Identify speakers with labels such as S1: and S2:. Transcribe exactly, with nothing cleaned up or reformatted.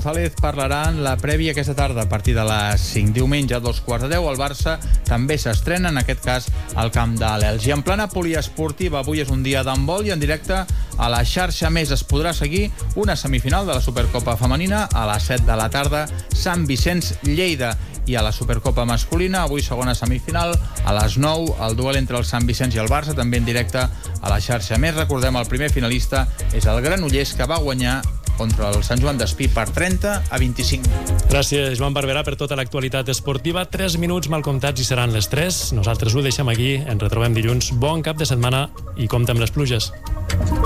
S1: González parlaran la prèvia aquesta tarda a partir de les cinc. Diumenge a dos quarts de deu el Barça també s'estrena, en aquest cas al camp de l'Elx. I en plana poliesportiva, avui és un dia d'handbol i en directe a la xarxa Més es podrà seguir una semifinal de la Supercopa femenina a les set de la tarda, Sant Vicenç Lleida. I a la Supercopa masculina, avui segona semifinal, a les nou, el duel entre el Sant Vicenç i el Barça, també en directe a la xarxa Més. Recordem, el primer finalista és el Granollers, que va guanyar contra el Sant Joan d'Espí per trenta a vint-i-cinc.
S2: Gràcies, Joan Barberà, per tota l'actualitat esportiva. Tres minuts mal comptats i seran les tres. Nosaltres ho deixem aquí. Ens retrobem dilluns. Bon cap de setmana i compte amb les pluges.